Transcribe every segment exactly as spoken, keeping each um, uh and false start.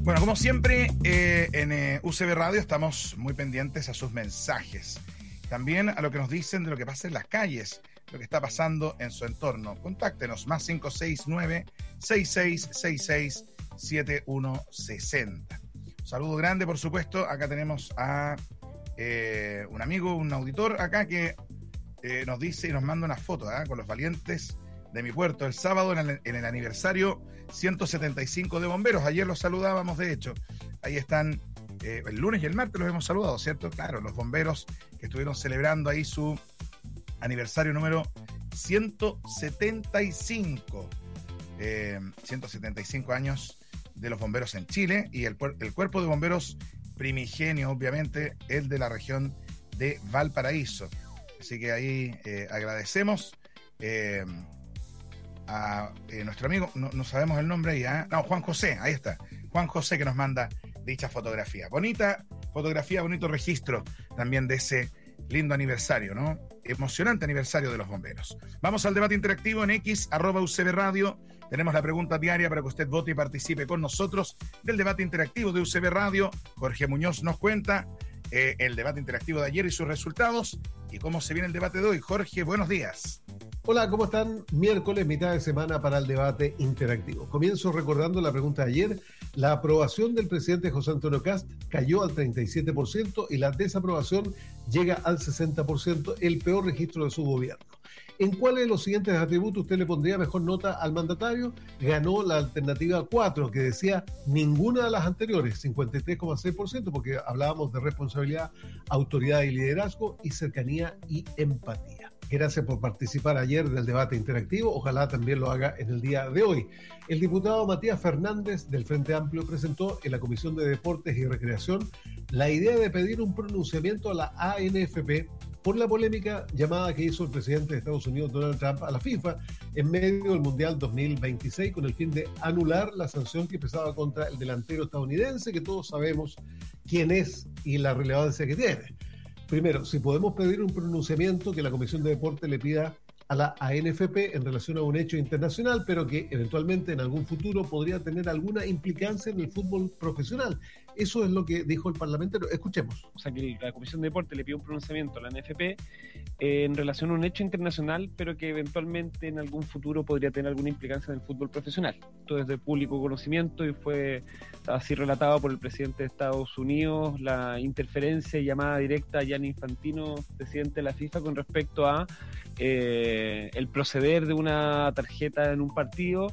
Bueno, como siempre, eh, en eh, U C B Radio estamos muy pendientes a sus mensajes. También a lo que nos dicen de lo que pasa en las calles, lo que está pasando en su entorno. Contáctenos, más cinco seis nueve, seis seis seis seis, siete uno seis cero. Un saludo grande, por supuesto. Acá tenemos a eh, un amigo, un auditor acá que eh, nos dice y nos manda una foto ¿eh? con los valientes de mi puerto el sábado en el, en el aniversario ciento setenta y cinco de bomberos. Ayer los saludábamos, de hecho. Ahí están, eh, el lunes y el martes los hemos saludado, ¿cierto? Claro, los bomberos que estuvieron celebrando ahí su aniversario número ciento setenta y cinco. Eh, ciento setenta y cinco años de los bomberos en Chile y el, el cuerpo de bomberos primigenio, obviamente, el de la región de Valparaíso. Así que ahí eh, agradecemos eh, a eh, nuestro amigo, no, no sabemos el nombre ahí, ¿eh? No, Juan José, ahí está, Juan José que nos manda dicha fotografía. Bonita fotografía, bonito registro también de ese lindo aniversario, ¿no? Emocionante aniversario de los bomberos. Vamos al debate interactivo en X, arroba U C B Radio. Tenemos la pregunta diaria para que usted vote y participe con nosotros del debate interactivo de U C B Radio. Jorge Muñoz nos cuenta eh, el debate interactivo de ayer y sus resultados y cómo se viene el debate de hoy. Jorge, buenos días. Hola, ¿cómo están? Miércoles, mitad de semana para el debate interactivo. Comienzo recordando la pregunta de ayer. La aprobación del presidente José Antonio Kast cayó al treinta y siete por ciento y la desaprobación llega al sesenta por ciento, el peor registro de su gobierno. ¿En cuáles de los siguientes atributos usted le pondría mejor nota al mandatario? Ganó la alternativa cuatro, que decía ninguna de las anteriores, cincuenta y tres coma seis por ciento, porque hablábamos de responsabilidad, autoridad y liderazgo, y cercanía y empatía. Gracias por participar ayer del debate interactivo. Ojalá también lo haga en el día de hoy. El diputado Matías Fernández del Frente Amplio presentó en la Comisión de Deportes y Recreación la idea de pedir un pronunciamiento a la A N F P por la polémica llamada que hizo el presidente de Estados Unidos, Donald Trump, a la FIFA en medio del Mundial dos mil veintiséis con el fin de anular la sanción que pesaba contra el delantero estadounidense, que todos sabemos quién es y la relevancia que tiene. Primero, si podemos pedir un pronunciamiento que la Comisión de Deporte le pida a la A N F P en relación a un hecho internacional, pero que eventualmente en algún futuro podría tener alguna implicancia en el fútbol profesional. Eso es lo que dijo el parlamentario. Escuchemos. O sea, que la Comisión de Deporte le pidió un pronunciamiento a la A N F P eh, en relación a un hecho internacional, pero que eventualmente en algún futuro podría tener alguna implicancia en el fútbol profesional. Esto es de público conocimiento y fue así relatado por el presidente de Estados Unidos, la interferencia y llamada directa a Gianni Infantino, presidente de la FIFA, con respecto a eh, el proceder de una tarjeta en un partido.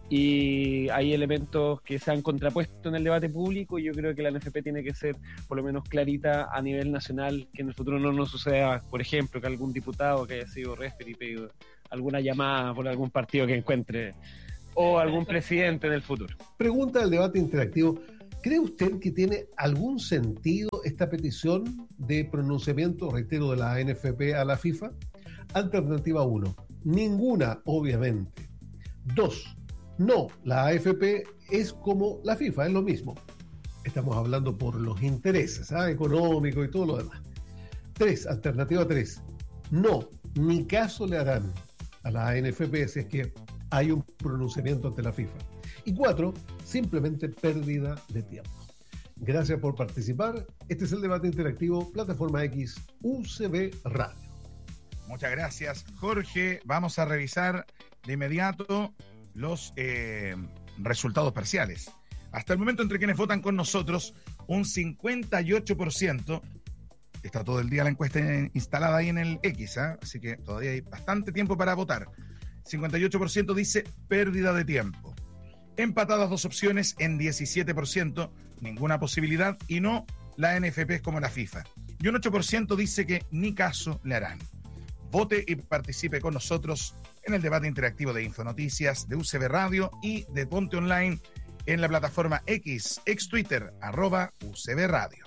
Y hay elementos que se han contrapuesto en el debate público y yo creo que la A N F P tiene que ser por lo menos clarita a nivel nacional, que en el futuro no nos suceda, por ejemplo, que algún diputado que haya sido referee pida alguna llamada por algún partido que encuentre o algún presidente en el futuro. Pregunta del debate interactivo. ¿Cree usted que tiene algún sentido esta petición de pronunciamiento, reitero, de la A N F P a la FIFA? Alternativa uno. Ninguna, obviamente. Dos. No, la A F P es como la FIFA, es lo mismo. Estamos hablando por los intereses ¿eh? económicos y todo lo demás. Tres, alternativa tres. No, ni caso le harán a la A N F P si es que hay un pronunciamiento ante la FIFA. Y cuatro, simplemente pérdida de tiempo. Gracias por participar. Este es el debate interactivo, Plataforma X, U C B Radio. Muchas gracias, Jorge. Vamos a revisar de inmediato los eh, resultados parciales. Hasta el momento, entre quienes votan con nosotros, un cincuenta y ocho por ciento, está todo el día la encuesta instalada ahí en el X, ¿eh? Así que todavía hay bastante tiempo para votar. cincuenta y ocho por ciento dice pérdida de tiempo. Empatadas dos opciones en diecisiete por ciento, ninguna posibilidad, y no, la N F P es como la FIFA. Y un ocho por ciento dice que ni caso le harán. Vote y participe con nosotros en el debate interactivo de Infonoticias, de U C B Radio y de Ponte Online en la plataforma X, ex Twitter, arroba U C B Radio.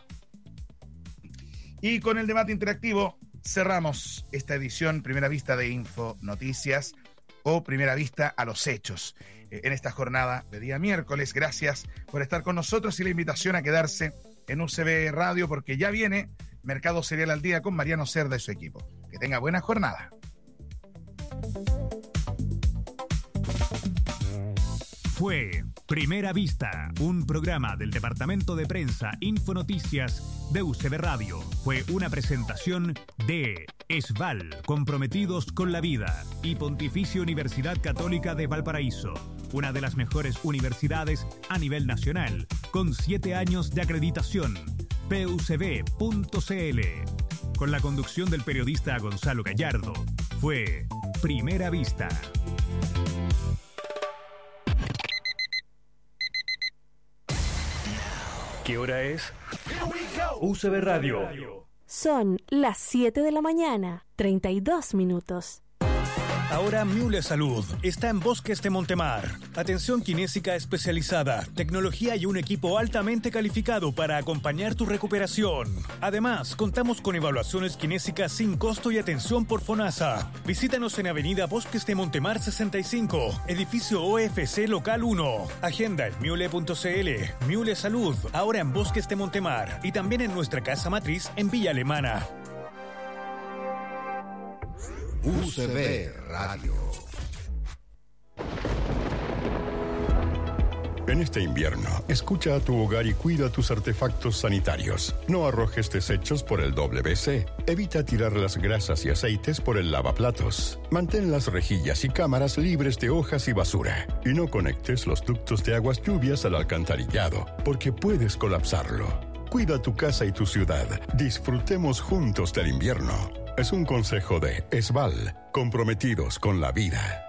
Y con el debate interactivo cerramos esta edición Primera Vista de Infonoticias o Primera Vista a los Hechos eh, en esta jornada de día miércoles. Gracias por estar con nosotros y la invitación a quedarse en U C B Radio porque ya viene Mercado Cereal al Día con Mariano Cerda y su equipo. Que tenga buena jornada. Fue Primera Vista, un programa del Departamento de Prensa Infonoticias de U C B Radio. Fue una presentación de ESVAL, comprometidos con la vida, y Pontificia Universidad Católica de Valparaíso, una de las mejores universidades a nivel nacional, con siete años de acreditación. P U C B punto C L. Con la conducción del periodista Gonzalo Gallardo. Fue Primera Vista. ¿Qué hora es? U C B Radio. Son las siete de la mañana, treinta y dos minutos. Ahora Miule Salud está en Bosques de Montemar. Atención kinésica especializada, tecnología y un equipo altamente calificado para acompañar tu recuperación. Además, contamos con evaluaciones kinésicas sin costo y atención por FONASA. Visítanos en Avenida Bosques de Montemar sesenta y cinco, edificio O F C Local uno. Agenda en miule punto C L. Miule Salud, ahora en Bosques de Montemar y también en nuestra casa matriz en Villa Alemana. U C B Radio. En este invierno, escucha a tu hogar y cuida tus artefactos sanitarios. No arrojes desechos por el W C. Evita tirar las grasas y aceites por el lavaplatos. Mantén las rejillas y cámaras libres de hojas y basura. Y no conectes los ductos de aguas lluvias al alcantarillado, porque puedes colapsarlo. Cuida tu casa y tu ciudad. Disfrutemos juntos del invierno. Es un consejo de ESVAL, comprometidos con la vida.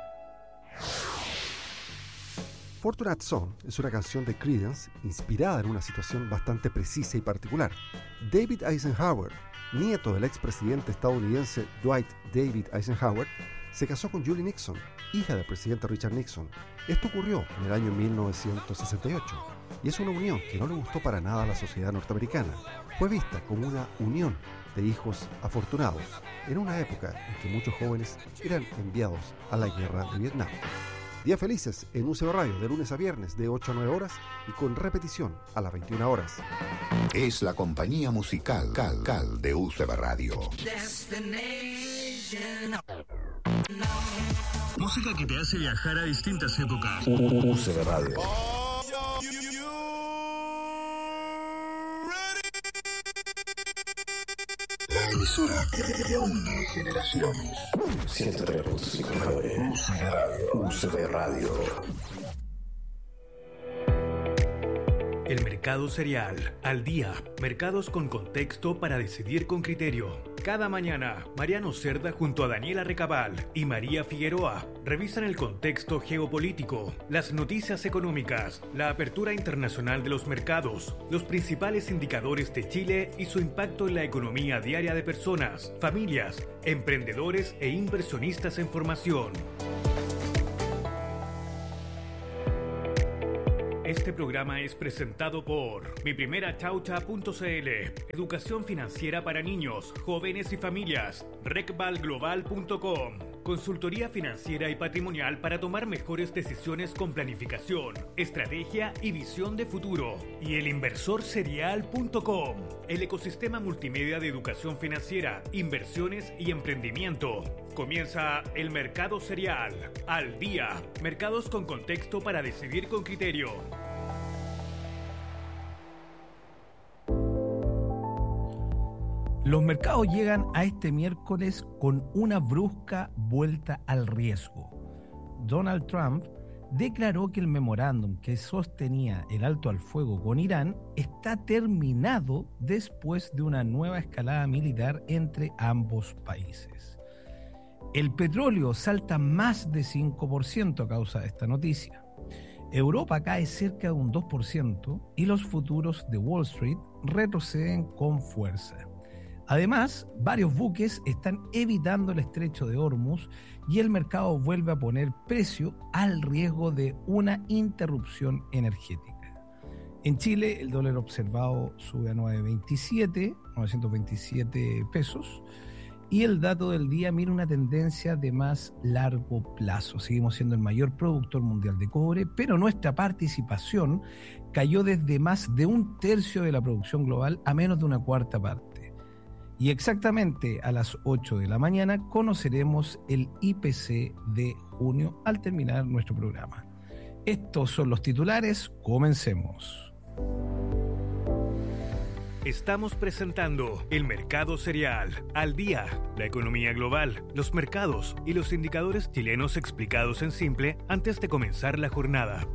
Fortunate Son es una canción de Creedence inspirada en una situación bastante precisa y particular. David Eisenhower, nieto del expresidente estadounidense Dwight David Eisenhower, se casó con Julie Nixon, hija del presidente Richard Nixon. Esto ocurrió en el año mil novecientos sesenta y ocho, y es una unión que no le gustó para nada a la sociedad norteamericana. Fue vista como una unión de hijos afortunados, en una época en que muchos jóvenes eran enviados a la guerra de Vietnam. Días felices en U C B Radio, de lunes a viernes, de ocho a nueve horas, y con repetición a las veintiuna horas. Es la compañía musical Cal, Cal de U C B Radio. Música que te hace viajar a distintas épocas. U C B Radio. La emisora que une generaciones. ciento tres punto cinco U C B Radio. U C B Radio. El mercado cereal, al día, mercados con contexto para decidir con criterio. Cada mañana, Mariano Cerda junto a Daniela Recabal y María Figueroa revisan el contexto geopolítico, las noticias económicas, la apertura internacional de los mercados, los principales indicadores de Chile y su impacto en la economía diaria de personas, familias, emprendedores e inversionistas en formación. Este programa es presentado por mi primera chaucha punto C L, educación financiera para niños, jóvenes y familias, recval global punto com, consultoría financiera y patrimonial para tomar mejores decisiones con planificación, estrategia y visión de futuro, y el inversor serial punto com, el ecosistema multimedia de educación financiera, inversiones y emprendimiento. Comienza el Mercado Cereal, al día, mercados con contexto para decidir con criterio. Los mercados llegan a este miércoles con una brusca vuelta al riesgo. Donald Trump declaró que el memorándum que sostenía el alto al fuego con Irán está terminado después de una nueva escalada militar entre ambos países. El petróleo salta más de cinco por ciento a causa de esta noticia. Europa cae cerca de un dos por ciento y los futuros de Wall Street retroceden con fuerza. Además, varios buques están evitando el estrecho de Hormuz y el mercado vuelve a poner precio al riesgo de una interrupción energética. En Chile, el dólar observado sube a novecientos veintisiete pesos y el dato del día mira una tendencia de más largo plazo. Seguimos siendo el mayor productor mundial de cobre, pero nuestra participación cayó desde más de un tercio de la producción global a menos de una cuarta parte. Y exactamente a las ocho de la mañana conoceremos el I P C de junio al terminar nuestro programa. Estos son los titulares, comencemos. Estamos presentando el Mercado Cereal al día, la economía global, los mercados y los indicadores chilenos explicados en simple antes de comenzar la jornada.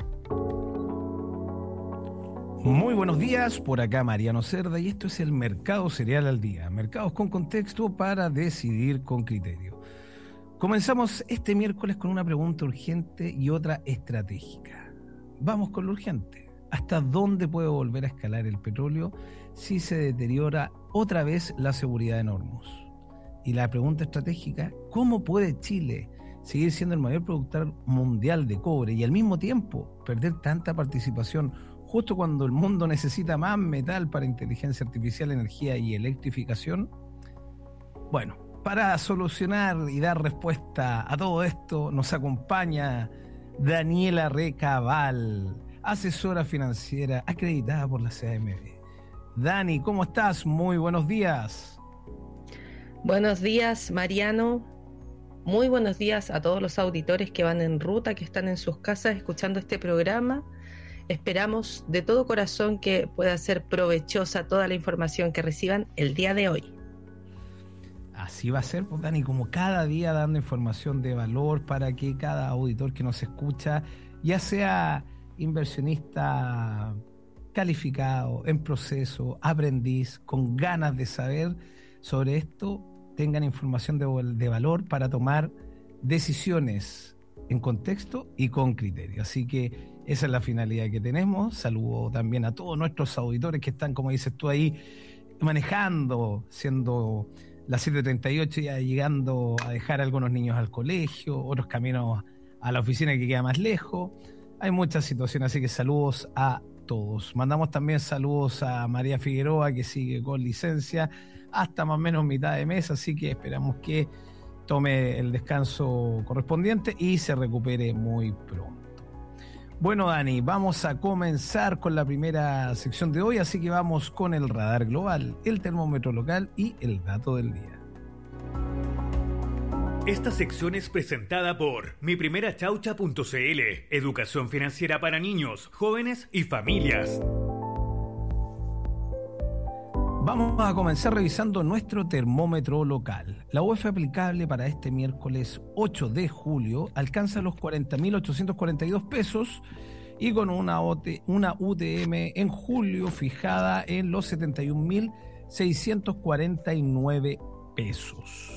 Muy buenos días, por acá Mariano Cerda y esto es el Mercado Cereal al día, mercados con contexto para decidir con criterio. Comenzamos este miércoles con una pregunta urgente y otra estratégica. Vamos con lo urgente. ¿Hasta dónde puede volver a escalar el petróleo si se deteriora otra vez la seguridad en Hormuz? Y la pregunta estratégica, ¿cómo puede Chile seguir siendo el mayor productor mundial de cobre y al mismo tiempo perder tanta participación justo cuando el mundo necesita más metal para inteligencia artificial, energía y electrificación? Bueno, para solucionar y dar respuesta a todo esto nos acompaña Daniela Recabal, asesora financiera acreditada por la C A M B. Dani, ¿cómo estás? Muy buenos días. Buenos días, Mariano. Muy buenos días a todos los auditores que van en ruta, que están en sus casas escuchando este programa. Esperamos de todo corazón que pueda ser provechosa toda la información que reciban el día de hoy. Así va a ser, pues, Dani, como cada día dando información de valor para que cada auditor que nos escucha, ya sea inversionista calificado, en proceso, aprendiz, con ganas de saber sobre esto, tengan información de, de valor para tomar decisiones en contexto y con criterio. Así que esa es la finalidad que tenemos. Saludo también a todos nuestros auditores que están, como dices tú ahí, manejando, siendo las siete treinta y ocho, ya llegando a dejar a algunos niños al colegio, otros caminos a la oficina que queda más lejos. Hay muchas situaciones, así que saludos a todos. Mandamos también saludos a María Figueroa, que sigue con licencia hasta más o menos mitad de mes, así que esperamos que tome el descanso correspondiente y se recupere muy pronto. Bueno, Dani, vamos a comenzar con la primera sección de hoy, así que vamos con el radar global, el termómetro local y el dato del día. Esta sección es presentada por mi primera chaucha punto c l, educación financiera para niños, jóvenes y familias. Vamos a comenzar revisando nuestro termómetro local. La U E F aplicable para este miércoles ocho de julio alcanza los cuarenta mil ochocientos cuarenta y dos pesos y con una, O T, una U T M en julio fijada en los setenta y un mil seiscientos cuarenta y nueve pesos.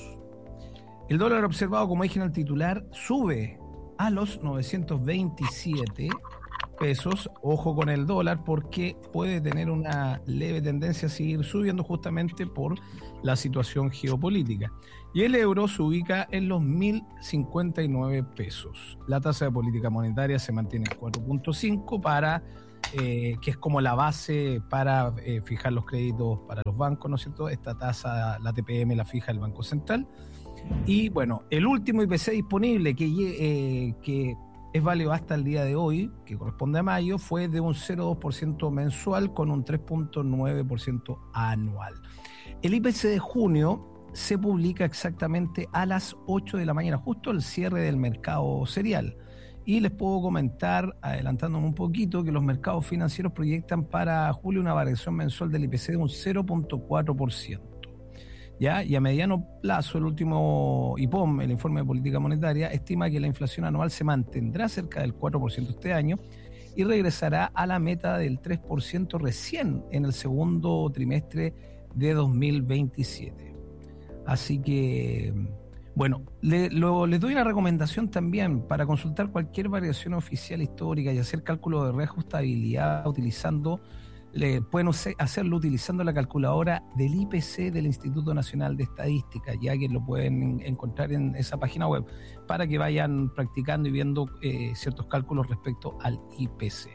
El dólar observado, como dije en el titular, sube a los novecientos veintisiete pesos. Ojo con el dólar porque puede tener una leve tendencia a seguir subiendo justamente por la situación geopolítica. Y el euro se ubica en los mil cincuenta y nueve pesos. La tasa de política monetaria se mantiene en cuatro punto cinco para eh, que es como la base para eh, fijar los créditos para los bancos, ¿no es cierto? Esta tasa, la T P M, la fija el Banco Central. Y bueno, el último I P C disponible que, eh, que es válido hasta el día de hoy, que corresponde a mayo, fue de un cero coma dos por ciento mensual con un tres punto nueve por ciento anual. El I P C de junio se publica exactamente a las ocho de la mañana, justo al cierre del mercado cereal. Y les puedo comentar, adelantándome un poquito, que los mercados financieros proyectan para julio una variación mensual del I P C de un cero punto cuatro por ciento. ¿Ya? Y a mediano plazo, el último I P O M, el informe de política monetaria, estima que la inflación anual se mantendrá cerca del cuatro por ciento este año y regresará a la meta del tres por ciento recién en el segundo trimestre de dos mil veintisiete. Así que, bueno, le, lo, les doy una recomendación también para consultar cualquier variación oficial histórica y hacer cálculo de reajustabilidad utilizando Le pueden hacerlo utilizando la calculadora del I P C del Instituto Nacional de Estadística, ya que lo pueden encontrar en esa página web, para que vayan practicando y viendo eh, ciertos cálculos respecto al I P C.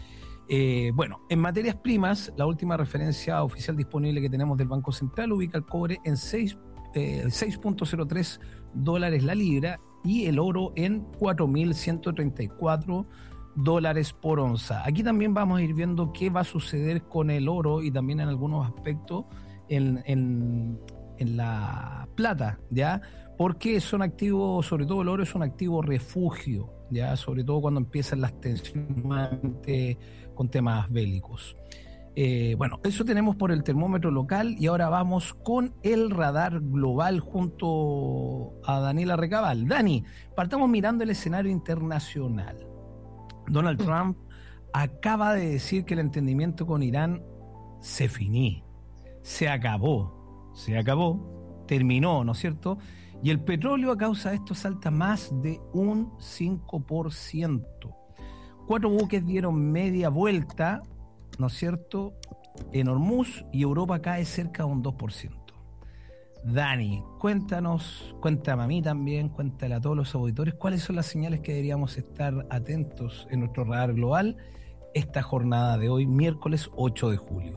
Eh, bueno, en materias primas, la última referencia oficial disponible que tenemos del Banco Central ubica el cobre en seis punto cero tres dólares la libra y el oro en cuatro mil ciento treinta y cuatro dólares por onza. Aquí también vamos a ir viendo qué va a suceder con el oro y también en algunos aspectos en, en, en la plata, ¿ya? Porque son activos, sobre todo el oro es un activo refugio, ya sobre todo cuando empiezan las tensiones nuevamente con temas bélicos. Eh, bueno, eso tenemos por el termómetro local y ahora vamos con el radar global junto a Daniela Recabal. Dani, partamos mirando el escenario internacional. Donald Trump acaba de decir que el entendimiento con Irán se finí, se acabó, se acabó, terminó, ¿no es cierto? Y el petróleo a causa de esto salta más de un cinco por ciento. Cuatro buques dieron media vuelta, ¿no es cierto?, en Hormuz, y Europa cae cerca de un dos por ciento. Dani, cuéntanos, cuéntame a mí también, cuéntale a todos los auditores cuáles son las señales que deberíamos estar atentos en nuestro radar global esta jornada de hoy, miércoles ocho de julio.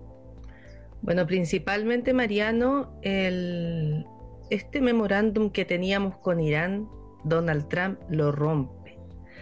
Bueno, principalmente, Mariano, el, este memorándum que teníamos con Irán, Donald Trump lo rompe.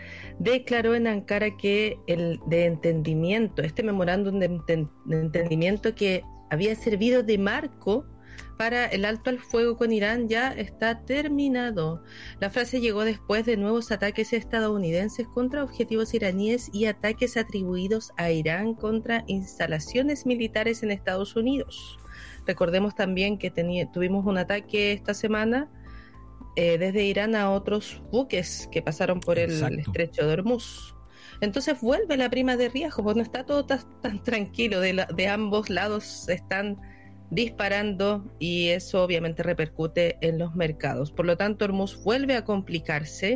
Declaró en Ankara que el de entendimiento, este memorándum de, enten, de entendimiento que había servido de marco para el alto al fuego con Irán ya está terminado. La frase llegó después de nuevos ataques estadounidenses contra objetivos iraníes y ataques atribuidos a Irán contra instalaciones militares en Estados Unidos. Recordemos también que tení, tuvimos un ataque esta semana eh, desde Irán a otros buques que pasaron por el Exacto. estrecho de Hormuz. Entonces vuelve la prima de riesgo, porque no está todo tan, tan tranquilo, de, la, de ambos lados están disparando y eso obviamente repercute en los mercados. Por lo tanto, Hormuz vuelve a complicarse.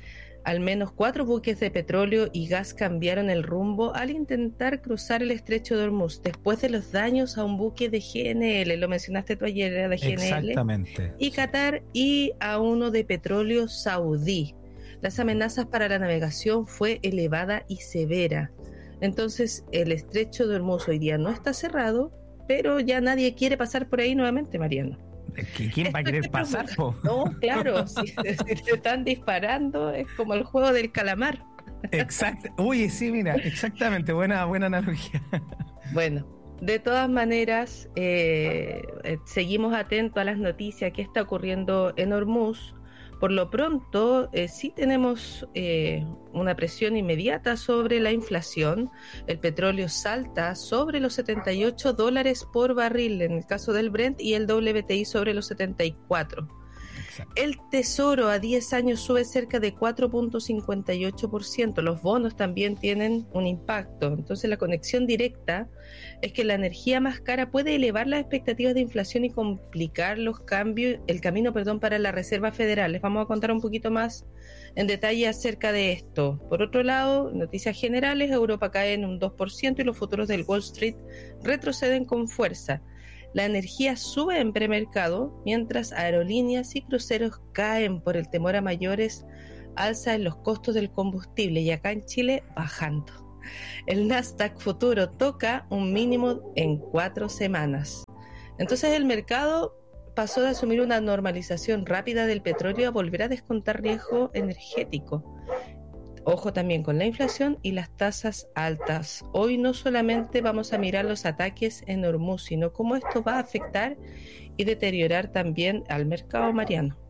Al menos cuatro buques de petróleo y gas cambiaron el rumbo al intentar cruzar el estrecho de Hormuz después de los daños a un buque de G N L, lo mencionaste tú ayer, era de G N L, exactamente, y Qatar, y a uno de petróleo saudí. Las amenazas para la navegación fue elevada y severa. Entonces el estrecho de Hormuz hoy día no está cerrado, pero ya nadie quiere pasar por ahí nuevamente, Mariano. ¿Quién va a querer pasar? Po? No, claro, si, si te están disparando es como el juego del calamar. Exacto. Oye, sí, mira, exactamente, buena, buena analogía. Bueno, de todas maneras, eh, eh, seguimos atentos a las noticias que está ocurriendo en Hormuz. Por lo pronto, eh, sí tenemos eh, una presión inmediata sobre la inflación. El petróleo salta sobre los setenta y ocho dólares por barril en el caso del Brent y el W T I sobre los setenta y cuatro. Exacto. El tesoro a diez años sube cerca de cuatro punto cincuenta y ocho por ciento. Los bonos también tienen un impacto. Entonces la conexión directa es que la energía más cara puede elevar las expectativas de inflación y complicar los cambios, el camino perdón, para la Reserva Federal. Les vamos a contar un poquito más en detalle acerca de esto. Por otro lado, noticias generales, Europa cae en un dos por ciento y los futuros del Wall Street retroceden con fuerza. La energía sube en premercado, mientras aerolíneas y cruceros caen por el temor a mayores alza en los costos del combustible, y acá en Chile bajando. El Nasdaq futuro toca un mínimo en cuatro semanas. Entonces el mercado pasó de asumir una normalización rápida del petróleo a volver a descontar riesgo energético. Ojo también con la inflación y las tasas altas. Hoy no solamente vamos a mirar los ataques en Hormuz, sino cómo esto va a afectar y deteriorar también al mercado, Mariano.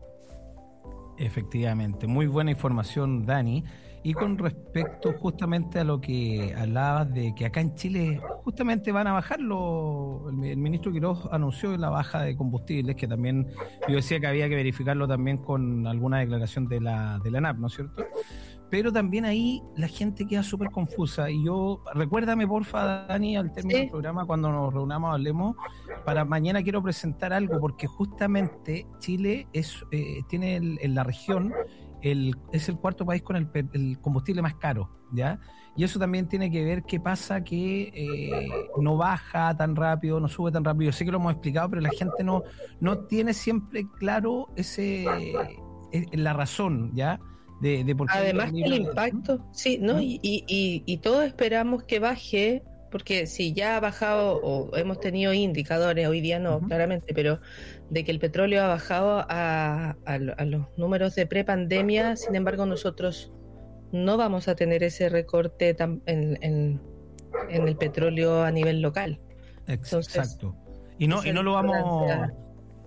Efectivamente, muy buena información, Dani. Y con respecto justamente a lo que hablabas de que acá en Chile justamente van a bajarlo, el, el ministro Quiroz anunció la baja de combustibles, que también yo decía que había que verificarlo también con alguna declaración de la, de la ANAP, ¿no es cierto? Pero también ahí la gente queda súper confusa. Y yo, recuérdame porfa, Dani, al término sí. del programa, cuando nos reunamos, hablemos, para mañana quiero presentar algo, porque justamente Chile es eh, tiene el, en la región, el, es el cuarto país con el, el combustible más caro, ¿ya? Y eso también tiene que ver qué pasa que eh, no baja tan rápido, no sube tan rápido. Yo sé que lo hemos explicado, pero la gente no, no tiene siempre claro ese eh, la razón, ¿ya? De, de por qué además el impacto, de... sí, ¿no? ¿Mm? Y, y, y todos esperamos que baje, porque si ya ha bajado, o hemos tenido indicadores, hoy día no, uh-huh. claramente, pero de que el petróleo ha bajado a, a, a los números de prepandemia, sin embargo nosotros no vamos a tener ese recorte tan, en, en, en el petróleo a nivel local. Entonces, exacto. Y no, y no lo vamos...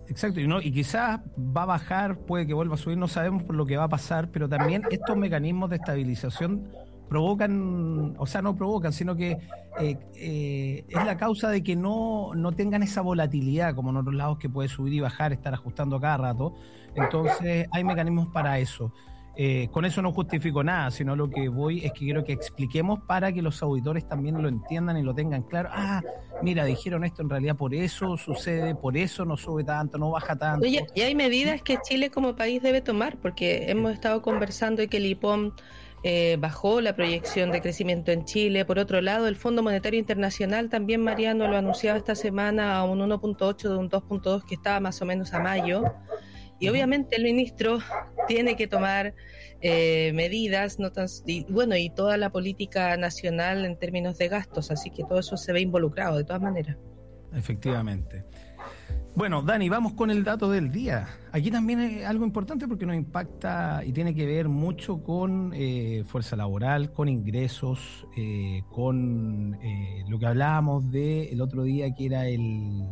Exacto, y, no, y quizás va a bajar, puede que vuelva a subir, no sabemos por lo que va a pasar, pero también estos mecanismos de estabilización provocan, o sea, no provocan, sino que eh, eh, es la causa de que no, no tengan esa volatilidad como en otros lados que puede subir y bajar, estar ajustando a cada rato. Entonces hay mecanismos para eso. Eh, con eso no justifico nada, sino lo que voy es que quiero que expliquemos para que los auditores también lo entiendan y lo tengan claro. Ah, mira, dijeron esto en realidad por eso sucede, por eso no sube tanto, no baja tanto. Oye, y hay medidas que Chile como país debe tomar, porque hemos estado conversando de que el I P O M eh, bajó la proyección de crecimiento en Chile. Por otro lado, el Fondo Monetario Internacional también, Mariano, lo anunciaba esta semana a un uno punto ocho de un dos punto dos que estaba más o menos a mayo. Y obviamente el ministro tiene que tomar eh, medidas, no tan, y, bueno, y toda la política nacional en términos de gastos, así que todo eso se ve involucrado de todas maneras. Efectivamente. Bueno, Dani, vamos con el dato del día. Aquí también es algo importante porque nos impacta y tiene que ver mucho con eh, fuerza laboral, con ingresos, eh, con eh, lo que hablábamos de el otro día que era el...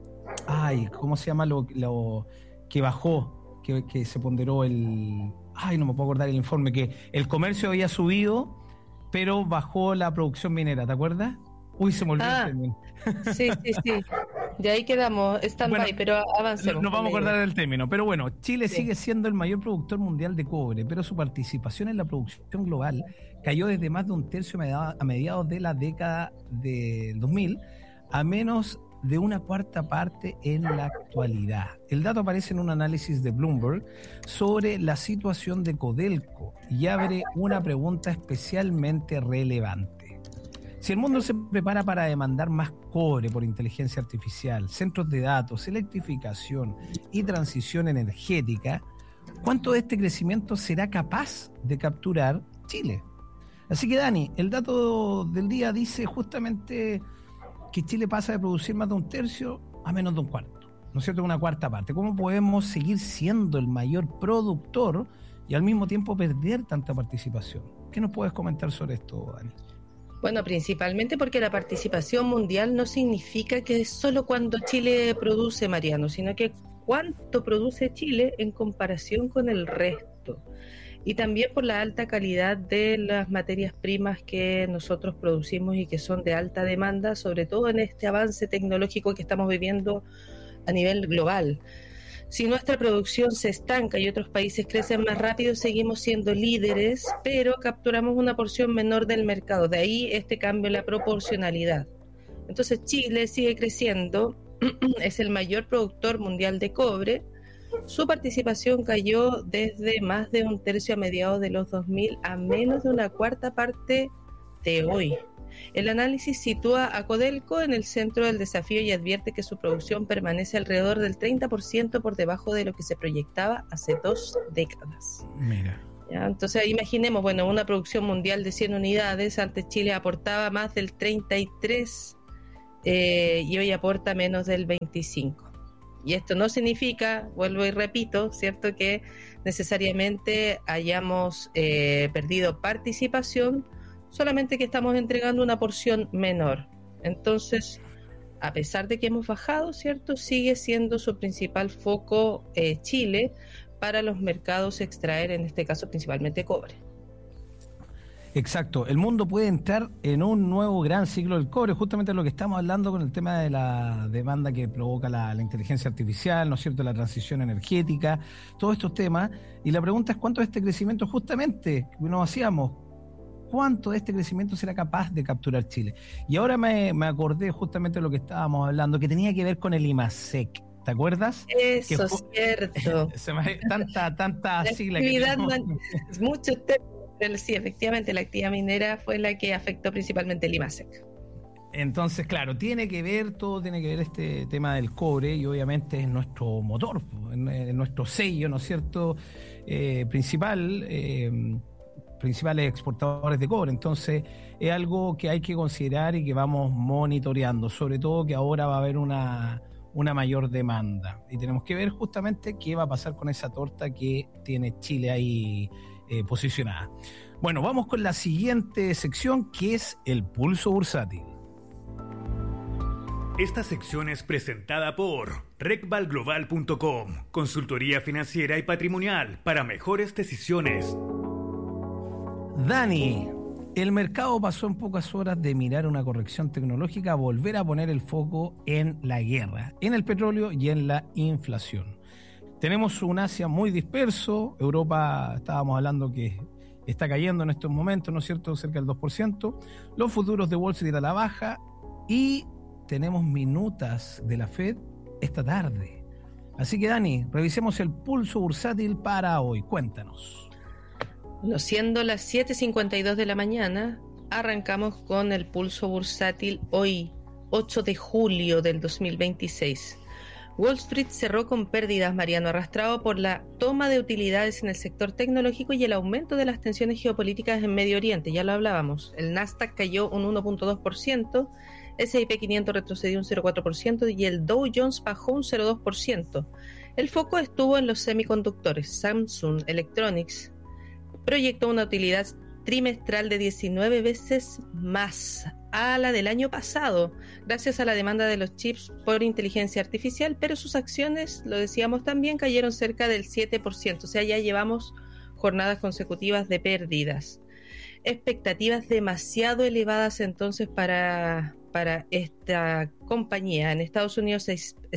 Ay, ¿cómo se llama lo... lo que bajó, que, que se ponderó el... Ay, no me puedo acordar el informe, que el comercio había subido, pero bajó la producción minera, ¿te acuerdas? Uy, se me olvidó ah, el término. Sí, sí, sí. De ahí quedamos, stand-by, bueno, pero avancemos. Nos vamos a acordar del término, pero bueno, Chile sí. sigue siendo el mayor productor mundial de cobre, pero su participación en la producción global cayó desde más de un tercio a mediados de la década del dos mil a menos de una cuarta parte en la actualidad. El dato aparece en un análisis de Bloomberg sobre la situación de Codelco y abre una pregunta especialmente relevante. Si el mundo se prepara para demandar más cobre por inteligencia artificial, centros de datos, electrificación y transición energética, ¿cuánto de este crecimiento será capaz de capturar Chile? Así que, Dani, el dato del día dice justamente que Chile pasa de producir más de un tercio a menos de un cuarto, ¿no es cierto? Una cuarta parte. ¿Cómo podemos seguir siendo el mayor productor y al mismo tiempo perder tanta participación? ¿Qué nos puedes comentar sobre esto, Dani? Bueno, principalmente porque la participación mundial no significa que es solo cuando Chile produce, Mariano, sino que cuánto produce Chile en comparación con el resto. Y también por la alta calidad de las materias primas que nosotros producimos y que son de alta demanda, sobre todo en este avance tecnológico que estamos viviendo a nivel global. Si nuestra producción se estanca y otros países crecen más rápido, seguimos siendo líderes, pero capturamos una porción menor del mercado. De ahí este cambio en la proporcionalidad. Entonces Chile sigue creciendo, es el mayor productor mundial de cobre. Su participación cayó desde más de un tercio a mediados de los dos mil a menos de una cuarta parte de hoy. El análisis sitúa a Codelco en el centro del desafío y advierte que su producción permanece alrededor del treinta por ciento por debajo de lo que se proyectaba hace dos décadas. Mira. ¿Ya? Entonces imaginemos, bueno, una producción mundial de cien unidades, antes Chile aportaba más del treinta y tres eh, y hoy aporta menos del veinticinco. Y esto no significa, vuelvo y repito, ¿cierto?, que necesariamente hayamos eh, perdido participación, solamente que estamos entregando una porción menor. Entonces, a pesar de que hemos bajado, ¿cierto?, sigue siendo su principal foco eh, Chile para los mercados extraer, en este caso principalmente cobre. Exacto, el mundo puede entrar en un nuevo gran ciclo del cobre, justamente lo que estamos hablando con el tema de la demanda que provoca la, la inteligencia artificial, ¿no es cierto?, la transición energética, todos estos temas, y la pregunta es cuánto de este crecimiento justamente, que nos hacíamos, cuánto de este crecimiento será capaz de capturar Chile. Y ahora me, me acordé justamente de lo que estábamos hablando, que tenía que ver con el IMASEC, ¿te acuerdas? Eso, que es cierto. Se me, tanta, tanta la sigla actividad que man, muchos temas. Pero sí, efectivamente, la actividad minera fue la que afectó principalmente el IMASEC. Entonces, claro, tiene que ver, todo tiene que ver este tema del cobre y obviamente es nuestro motor, es nuestro sello, ¿no es cierto?, eh, principal, eh, principales exportadores de cobre. Entonces, es algo que hay que considerar y que vamos monitoreando, sobre todo que ahora va a haber una, una mayor demanda. Y tenemos que ver justamente qué va a pasar con esa torta que tiene Chile ahí Eh, posicionada. Bueno, vamos con la siguiente sección, que es el pulso bursátil. Esta sección es presentada por rec val global punto com, consultoría financiera y patrimonial para mejores decisiones. Dani, el mercado pasó en pocas horas de mirar una corrección tecnológica a volver a poner el foco en la guerra, en el petróleo y en la inflación. Tenemos un Asia muy disperso, Europa, estábamos hablando que está cayendo en estos momentos, ¿no es cierto?, cerca del dos por ciento, los futuros de Wall Street a la baja y tenemos minutas de la Fed esta tarde. Así que, Dani, revisemos el pulso bursátil para hoy, cuéntanos. Bueno, siendo las siete cincuenta y dos de la mañana, arrancamos con el pulso bursátil hoy, ocho de julio del dos mil veintiséis. Wall Street cerró con pérdidas, Mariano, arrastrado por la toma de utilidades en el sector tecnológico y el aumento de las tensiones geopolíticas en Medio Oriente, ya lo hablábamos. El Nasdaq cayó un uno punto dos por ciento, ese y pe quinientos retrocedió un cero punto cuatro por ciento y el Dow Jones bajó un cero punto dos por ciento. El foco estuvo en los semiconductores. Samsung Electronics proyectó una utilidad trimestral de diecinueve veces más a la del año pasado, gracias a la demanda de los chips por inteligencia artificial, pero sus acciones, lo decíamos también, cayeron cerca del siete por ciento, o sea, ya llevamos jornadas consecutivas de pérdidas. Expectativas demasiado elevadas entonces para, para esta compañía. En Estados Unidos,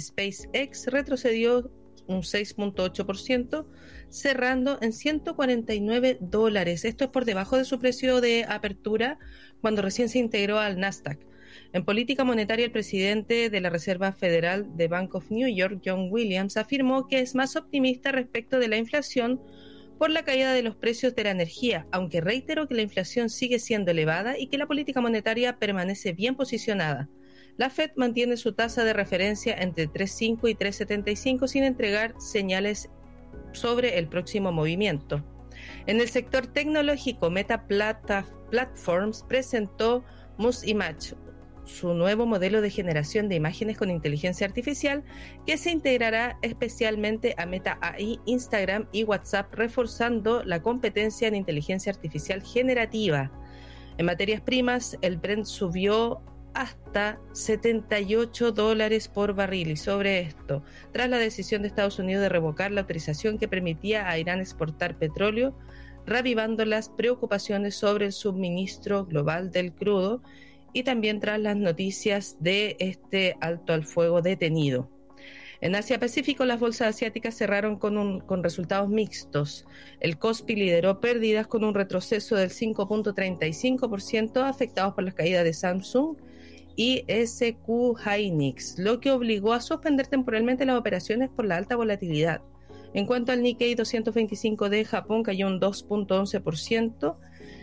SpaceX retrocedió un seis punto ocho por ciento, cerrando en ciento cuarenta y nueve dólares. Esto es por debajo de su precio de apertura cuando recién se integró al Nasdaq. En política monetaria, el presidente de la Reserva Federal de Bank of New York, John Williams, afirmó que es más optimista respecto de la inflación por la caída de los precios de la energía, aunque reiteró que la inflación sigue siendo elevada y que la política monetaria permanece bien posicionada. La Fed mantiene su tasa de referencia entre tres punto cinco y tres punto setenta y cinco sin entregar señales sobre el próximo movimiento. En el sector tecnológico, Meta Plata Platforms presentó MusImage, su nuevo modelo de generación de imágenes con inteligencia artificial que se integrará especialmente a Meta A I, Instagram y WhatsApp, reforzando la competencia en inteligencia artificial generativa. En materias primas, el Brent subió hasta setenta y ocho dólares por barril. Y sobre esto, tras la decisión de Estados Unidos de revocar la autorización que permitía a Irán exportar petróleo, reavivando las preocupaciones sobre el suministro global del crudo y también tras las noticias de este alto al fuego detenido. En Asia Pacífico, las bolsas asiáticas cerraron con, un, con resultados mixtos. El Kospi lideró pérdidas con un retroceso del cinco punto treinta y cinco por ciento, afectados por las caídas de Samsung y S Q Hynix, lo que obligó a suspender temporalmente las operaciones por la alta volatilidad. En cuanto al Nikkei doscientos veinticinco de Japón, cayó un dos punto once por ciento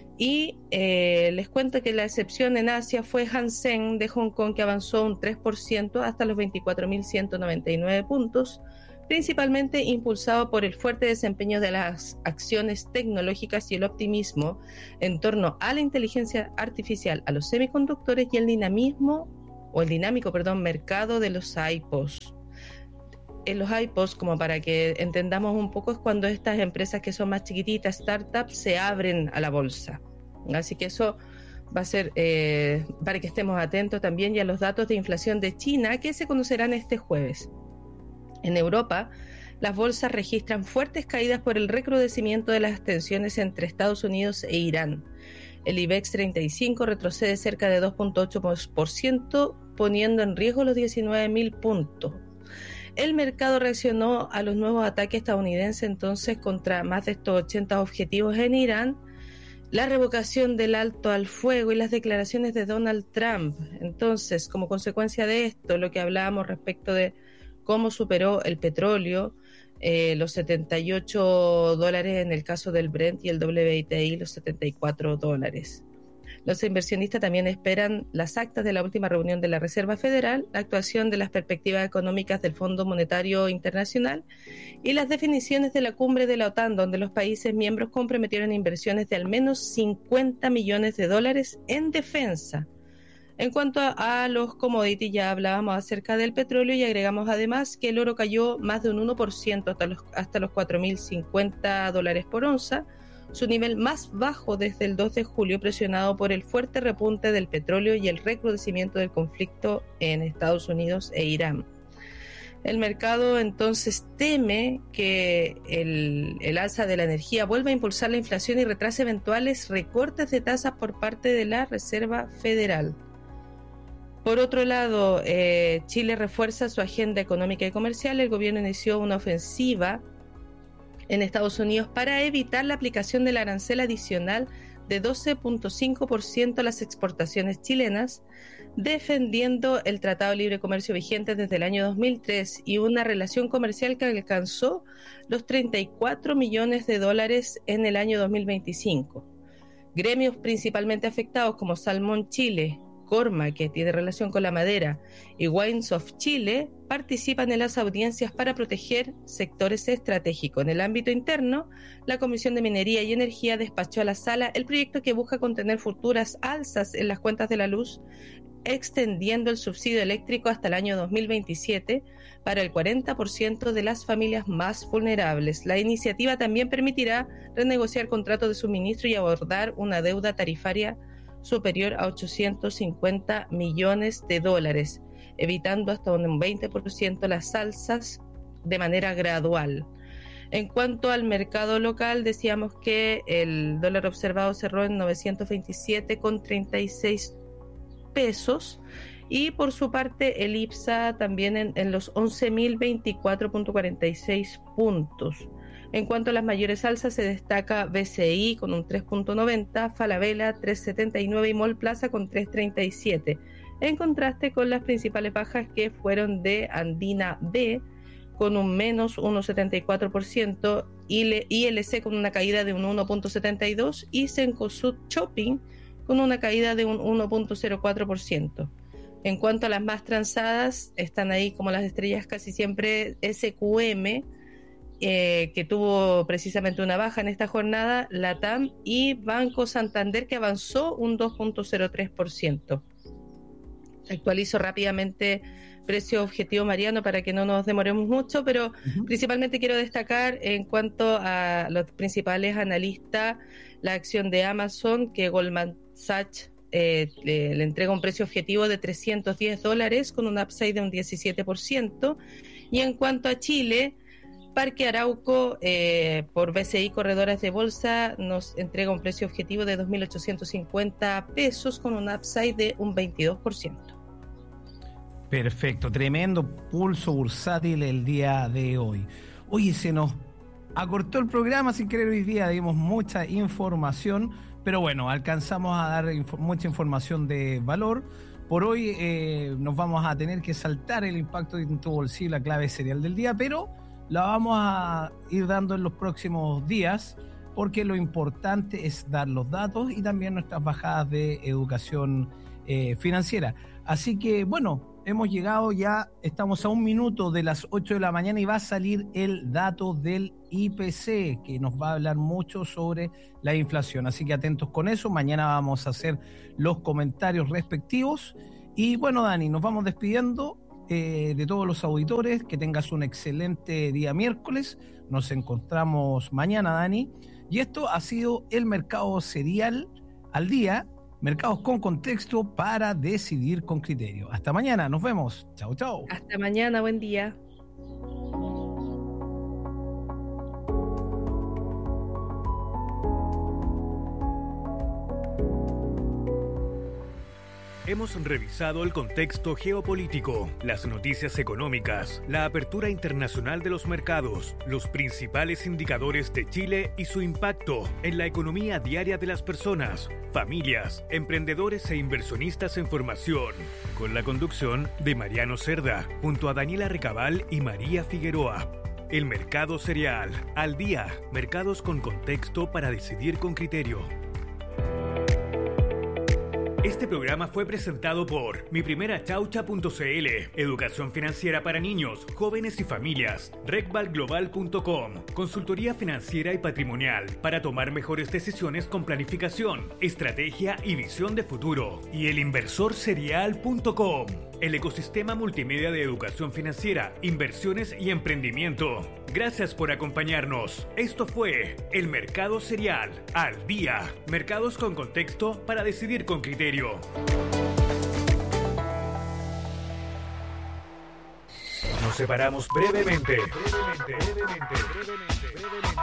y eh, les cuento que la excepción en Asia fue Hang Seng de Hong Kong, que avanzó un tres por ciento hasta los veinticuatro mil ciento noventa y nueve puntos, principalmente impulsado por el fuerte desempeño de las acciones tecnológicas y el optimismo en torno a la inteligencia artificial, a los semiconductores y el dinamismo, o el dinámico, perdón, mercado de los I P Os. En los I P Os, como para que entendamos un poco, es cuando estas empresas que son más chiquititas, startups, se abren a la bolsa. Así que eso va a ser eh, para que estemos atentos también y a los datos de inflación de China, que se conocerán este jueves. En Europa, las bolsas registran fuertes caídas por el recrudecimiento de las tensiones entre Estados Unidos e Irán. El IBEX treinta y cinco retrocede cerca de dos punto ocho por ciento, poniendo en riesgo los diecinueve mil puntos. El mercado reaccionó a los nuevos ataques estadounidenses entonces contra más de estos ochenta objetivos en Irán, la revocación del alto al fuego y las declaraciones de Donald Trump. Entonces, como consecuencia de esto, lo que hablábamos respecto de cómo superó el petróleo, eh, los setenta y ocho dólares en el caso del Brent y el W T I los setenta y cuatro dólares. Los inversionistas también esperan las actas de la última reunión de la Reserva Federal, la actuación de las perspectivas económicas del Fondo Monetario Internacional y las definiciones de la cumbre de la OTAN, donde los países miembros comprometieron inversiones de al menos cincuenta millones de dólares en defensa. En cuanto a, a los commodities, ya hablábamos acerca del petróleo y agregamos además que el oro cayó más de un uno por ciento hasta los, hasta los cuatro mil cincuenta dólares por onza, su nivel más bajo desde el dos de julio, presionado por el fuerte repunte del petróleo y el recrudecimiento del conflicto en Estados Unidos e Irán. El mercado entonces teme que el, el alza de la energía vuelva a impulsar la inflación y retrase eventuales recortes de tasas por parte de la Reserva Federal. Por otro lado, eh, Chile refuerza su agenda económica y comercial. El gobierno inició una ofensiva en Estados Unidos para evitar la aplicación del arancel adicional de doce punto cinco por ciento a las exportaciones chilenas, defendiendo el Tratado de Libre Comercio vigente desde el año dos mil tres y una relación comercial que alcanzó los treinta y cuatro millones de dólares en el año dos mil veinticinco. Gremios principalmente afectados como Salmón Chile, Corma, que tiene relación con la madera, y Wines of Chile participan en las audiencias para proteger sectores estratégicos. En el ámbito interno, la Comisión de Minería y Energía despachó a la sala el proyecto que busca contener futuras alzas en las cuentas de la luz, extendiendo el subsidio eléctrico hasta el año dos mil veintisiete para el cuarenta por ciento de las familias más vulnerables. La iniciativa también permitirá renegociar contratos de suministro y abordar una deuda tarifaria superior a ochocientos cincuenta millones de dólares, evitando hasta un veinte por ciento las alzas de manera gradual. En cuanto al mercado local, decíamos que el dólar observado cerró en novecientos veintisiete con treinta y seis pesos y por su parte el IPSA también en, en los once mil veinticuatro punto cuarenta y seis puntos. En cuanto a las mayores alzas, se destaca B C I con un tres punto noventa, Falabella tres punto setenta y nueve y Mall Plaza con tres punto treinta y siete, en contraste con las principales bajas que fueron de Andina B con un menos uno punto setenta y cuatro por ciento, I L C con una caída de un uno punto setenta y dos por ciento y Cencosud Shopping con una caída de un uno punto cero cuatro por ciento. En cuanto a las más transadas, están ahí como las estrellas casi siempre S Q M, Eh, que tuvo precisamente una baja en esta jornada, LATAM y Banco Santander, que avanzó un dos punto cero tres por ciento. Actualizo rápidamente precio objetivo, Mariano, para que no nos demoremos mucho, pero uh-huh. principalmente quiero destacar en cuanto a los principales analistas, la acción de Amazon, que Goldman Sachs eh, le, le entrega un precio objetivo de trescientos diez dólares con un upside de un diecisiete por ciento. Y en cuanto a Chile, Parque Arauco, eh, por B C I Corredores de Bolsa, nos entrega un precio objetivo de dos mil ochocientos cincuenta pesos con un upside de un veintidós por ciento. Perfecto, tremendo pulso bursátil el día de hoy. Oye, se nos acortó el programa sin querer hoy día, dimos mucha información, pero bueno, alcanzamos a dar inf- mucha información de valor. Por hoy eh, nos vamos a tener que saltar el impacto en tu bolsillo, la clave serial del día, pero la vamos a ir dando en los próximos días, porque lo importante es dar los datos y también nuestras bajadas de educación eh, financiera. Así que, bueno, hemos llegado ya, estamos a un minuto de las ocho de la mañana y va a salir el dato del I P C, que nos va a hablar mucho sobre la inflación. Así que atentos con eso, mañana vamos a hacer los comentarios respectivos. Y bueno, Dani, nos vamos despidiendo Eh, de todos los auditores, que tengas un excelente día miércoles, nos encontramos mañana, Dani, y esto ha sido el Mercado Serial al día, mercados con contexto para decidir con criterio. Hasta mañana, nos vemos, chao, chao. Hasta mañana, buen día. Hemos revisado el contexto geopolítico, las noticias económicas, la apertura internacional de los mercados, los principales indicadores de Chile y su impacto en la economía diaria de las personas, familias, emprendedores e inversionistas en formación, con la conducción de Mariano Cerda, junto a Daniela Recabal y María Figueroa. El Mercado Serial, al día, mercados con contexto para decidir con criterio. Este programa fue presentado por mi primera chaucha punto c l, educación financiera para niños, jóvenes y familias, recval global punto com, consultoría financiera y patrimonial para tomar mejores decisiones con planificación, estrategia y visión de futuro, y el inversor serial punto com, el ecosistema multimedia de educación financiera, inversiones y emprendimiento. Gracias por acompañarnos. Esto fue El Mercado Serial al Día. Mercados con contexto para decidir con criterio. Nos separamos brevemente. brevemente, brevemente, brevemente, brevemente.